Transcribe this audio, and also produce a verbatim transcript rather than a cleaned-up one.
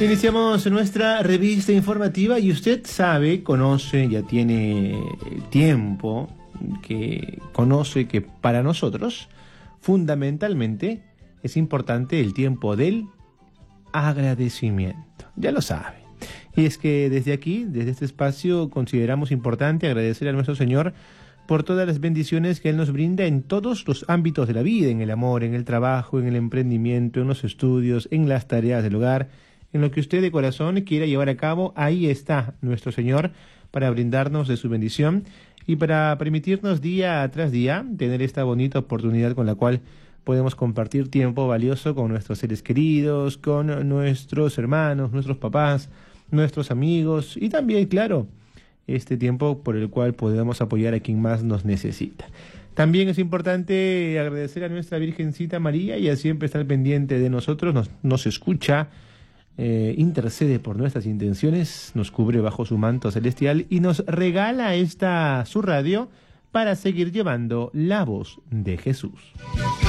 Iniciamos nuestra revista informativa y usted sabe, conoce, ya tiene tiempo, que conoce que para nosotros, fundamentalmente, es importante el tiempo del agradecimiento. Ya lo sabe. Y es que desde aquí, desde este espacio, consideramos importante agradecer a nuestro Señor por todas las bendiciones que Él nos brinda en todos los ámbitos de la vida, en el amor, en el trabajo, en el emprendimiento, en los estudios, en las tareas del hogar, en lo que usted de corazón quiera llevar a cabo. Ahí está nuestro Señor para brindarnos de su bendición y para permitirnos día tras día tener esta bonita oportunidad con la cual podemos compartir tiempo valioso con nuestros seres queridos, con nuestros hermanos, nuestros papás, nuestros amigos y también, claro, este tiempo por el cual podemos apoyar a quien más nos necesita. También es importante agradecer a nuestra Virgencita María. Ella siempre está al pendiente de nosotros, nos, nos escucha, eh, intercede por nuestras intenciones, nos cubre bajo su manto celestial y nos regala esta su radio para seguir llevando la voz de Jesús.